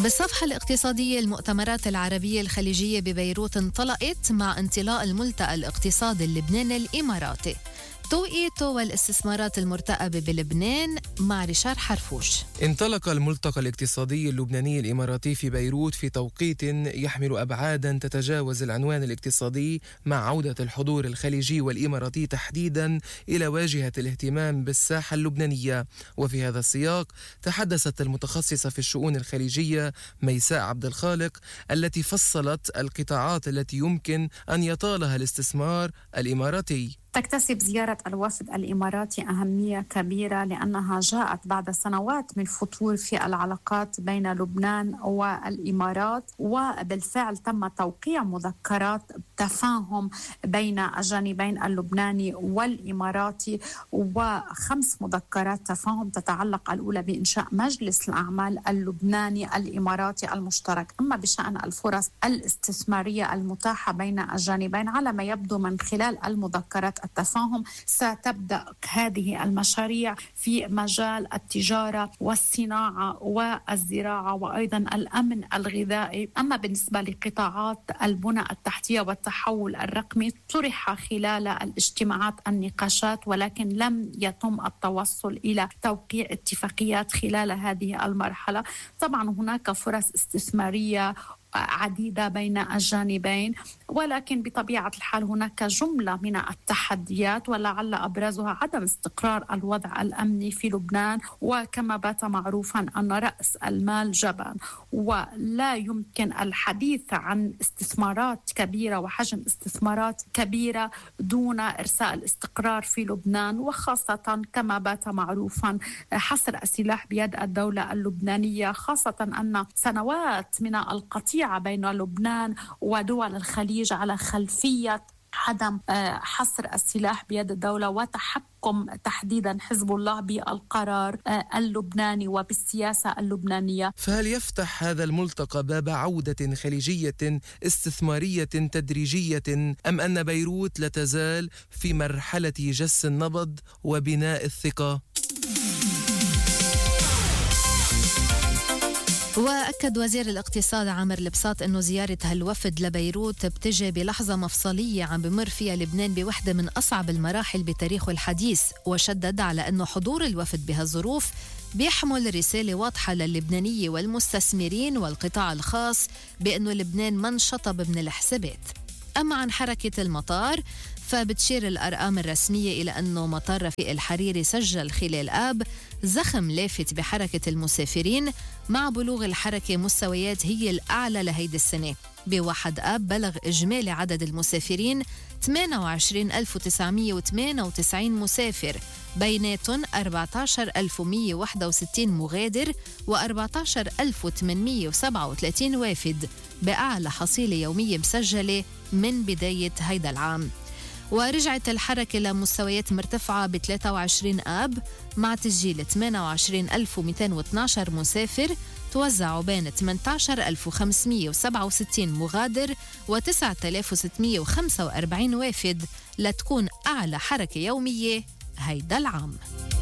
بالصفحة الاقتصادية، المؤتمرات العربية الخليجية ببيروت انطلقت مع انطلاق الملتقى الاقتصادي اللبناني الإماراتي، توقيته والاستثمارات المرتقبة بلبنان، مع ريشار حرفوش. انطلق الملتقى الاقتصادي اللبناني الإماراتي في بيروت في توقيت يحمل أبعادا تتجاوز العنوان الاقتصادي، مع عودة الحضور الخليجي والإماراتي تحديدا إلى واجهة الاهتمام بالساحة اللبنانية. وفي هذا السياق تحدثت المتخصصة في الشؤون الخليجية ميساء عبد الخالق، التي فصلت القطاعات التي يمكن أن يطالها الاستثمار الإماراتي. تكتسب زيارة الوفد الإماراتي أهمية كبيرة لأنها جاءت بعد سنوات من فتور في العلاقات بين لبنان والإمارات، وبالفعل تم توقيع مذكرات تفاهم بين الجانبين اللبناني والإماراتي، و5 مذكرات تفاهم تتعلق الأولى بإنشاء مجلس الأعمال اللبناني الإماراتي المشترك. أما بشأن الفرص الاستثمارية المتاحة بين الجانبين، على ما يبدو من خلال المذكرات التفاهم ستبدأ هذه المشاريع في مجال التجارة والصناعة والزراعة وأيضا الأمن الغذائي. أما بالنسبة لقطاعات البنى التحتية والتحول الرقمي، طرح خلال الاجتماعات النقاشات، ولكن لم يتم التوصل إلى توقيع اتفاقيات خلال هذه المرحلة. طبعا هناك فرص استثمارية عديدة بين الجانبين، ولكن بطبيعة الحال هناك جملة من التحديات، ولعل أبرزها عدم استقرار الوضع الأمني في لبنان. وكما بات معروفا أن رأس المال جبان، ولا يمكن الحديث عن استثمارات كبيرة وحجم استثمارات كبيرة دون إرساء الاستقرار في لبنان، وخاصة كما بات معروفا حصر السلاح بيد الدولة اللبنانية، خاصة أن سنوات من القطيع بين لبنان ودول الخليج على خلفية عدم حصر السلاح بيد الدولة وتحكم تحديدا حزب الله بالقرار اللبناني وبالسياسة اللبنانية. فهل يفتح هذا الملتقى باب عودة خليجية استثمارية تدريجية، أم أن بيروت لا تزال في مرحلة جس النبض وبناء الثقة؟ وأكد وزير الاقتصاد عامر البساط أنه زيارة هالوفد لبيروت بتجي بلحظة مفصلية عم بمر فيها لبنان بوحدة من أصعب المراحل بتاريخه الحديث، وشدد على أنه حضور الوفد بهالظروف بيحمل رسالة واضحة للبنانية والمستثمرين والقطاع الخاص بأنه لبنان ما انشطب من الحسابات. أما عن حركة المطار، فبتشير الأرقام الرسمية إلى أنه مطار رفيق الحريري سجل خلال آب زخم لافت بحركة المسافرين، مع بلوغ الحركة مستويات هي الأعلى لهيدي السنة. بواحد آب بلغ إجمالي عدد المسافرين 28,998 مسافر، بيناتهم 14,161 مغادر و14,837 وافد، بأعلى حصيلة يومية مسجلة من بداية هيدا العام. ورجعت الحركة لمستويات مرتفعة ب 23 آب، مع تسجيل 28,212 مسافر توزعوا بين 18,567 مغادر و9,645 وافد، لتكون أعلى حركة يومية هيدا العام.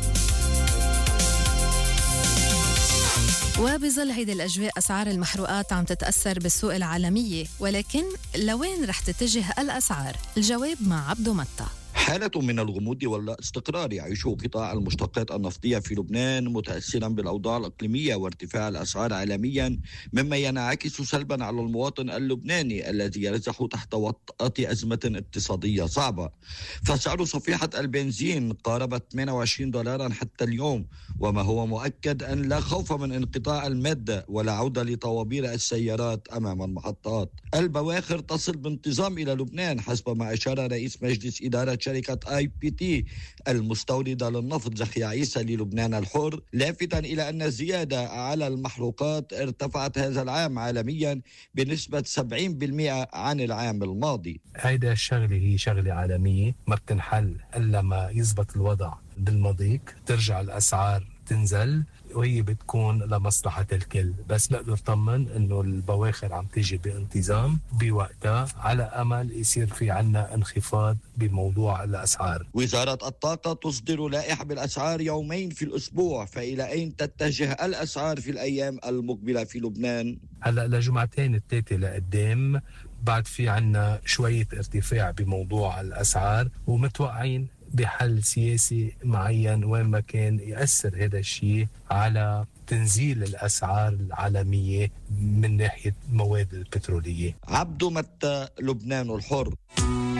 وبظل هيدي الأجواء، أسعار المحروقات عم تتأثر بالسوق العالمية، ولكن لوين رح تتجه الأسعار؟ الجواب مع عبدو متى. حالة من الغموض ولا استقرار يعيشه قطاع المشتقات النفطية في لبنان، متأثرا بالأوضاع الإقليمية وارتفاع الأسعار عالميا، مما ينعكس سلبا على المواطن اللبناني الذي يرزح تحت وطأة أزمة اقتصادية صعبة. فسعر صفيحة البنزين قارب 28 دولارا حتى اليوم، وما هو مؤكد أن لا خوف من انقطاع المادة ولا عودة لطوابير السيارات أمام المحطات. البواخر تصل بانتظام إلى لبنان حسب ما أشار رئيس مجلس إدارة شركة IPT المستوردة للنفط زكي عيسى للبنان الحر، لافتا إلى أن الزيادة على المحروقات ارتفعت هذا العام عالميا بنسبة 70% عن العام الماضي. هيدا الشغلة هي شغلة عالمية ما بتنحل إلا ما يزبط الوضع بالمضيق، ترجع الأسعار تنزل، وهي بتكون لمصلحة الكل. بس نقدر نطمن انه البواخر عم تيجي بانتظام بوقتها، على امل يصير في عنا انخفاض بموضوع الاسعار. وزارة الطاقة تصدر لائحة بالاسعار يومين في الاسبوع، فإلى أين تتجه الأسعار في الأيام المقبلة في لبنان؟ هلأ لجمعتين الثلاثة لقدام بعد في عنا شوية ارتفاع بموضوع الأسعار، ومتوقعين بحل سياسي معين وين ما كان يأثر هذا الشيء على تنزيل الأسعار العالمية من ناحية المواد البترولية. عبدو متى، لبنان الحر.